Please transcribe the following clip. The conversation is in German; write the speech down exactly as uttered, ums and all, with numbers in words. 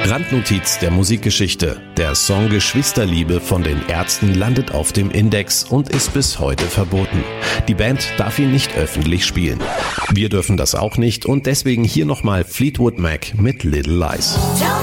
Randnotiz der Musikgeschichte. Der Song Geschwisterliebe von den Ärzten landet auf dem Index und ist bis heute verboten. Die Band darf ihn nicht öffentlich spielen. Wir dürfen das auch nicht und deswegen hier nochmal Fleetwood Mac mit Little Lies.